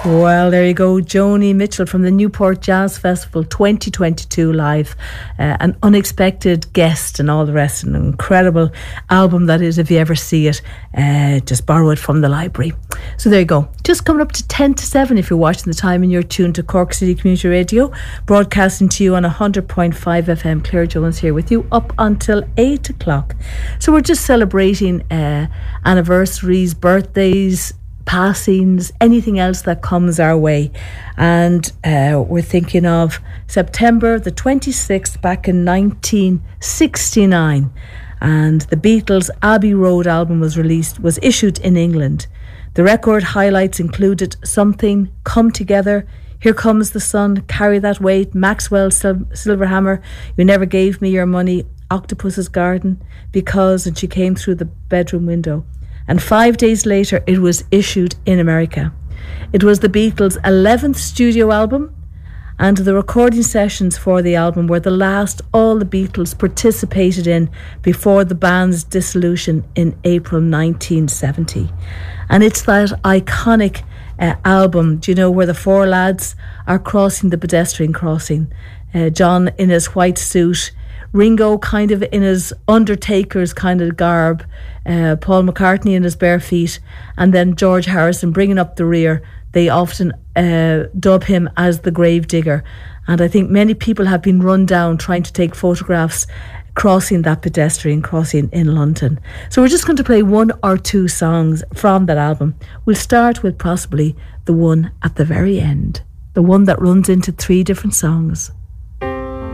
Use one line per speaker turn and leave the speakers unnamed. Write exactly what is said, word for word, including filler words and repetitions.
Well, there you go, Joni Mitchell from the Newport Jazz Festival twenty twenty-two live. Uh, an unexpected guest and all the rest. An incredible album that is, if you ever see it, uh, just borrow it from the library. So there you go. Just coming up to ten to seven if you're watching the time and you're tuned to Cork City Community Radio, broadcasting to you on one hundred point five F M. Claire Jones here with you up until eight o'clock. So we're just celebrating uh, anniversaries, birthdays, passings, anything else that comes our way. And uh, we're thinking of September the twenty-sixth back in nineteen sixty-nine, and the Beatles' Abbey Road album was released, was issued in England. The record highlights included Something, Come Together, Here Comes the Sun, Carry That Weight, Maxwell's Sil- Silverhammer, You Never Gave Me Your Money, Octopus's Garden, Because, and She Came Through the Bedroom Window. And five days later, it was issued in America. It was the Beatles' eleventh studio album, and the recording sessions for the album were the last all the Beatles participated in before the band's dissolution in April nineteen seventy. And it's that iconic uh, album, do you know, where the four lads are crossing the pedestrian crossing. Uh, John in his white suit, Ringo kind of in his Undertaker's kind of garb, uh, Paul McCartney in his bare feet, and then George Harrison bringing up the rear. They often uh, dub him as the Gravedigger. And I think many people have been run down trying to take photographs crossing that pedestrian crossing in London. So we're just going to play one or two songs from that album. We'll start with possibly the one at the very end, the one that runs into three different songs.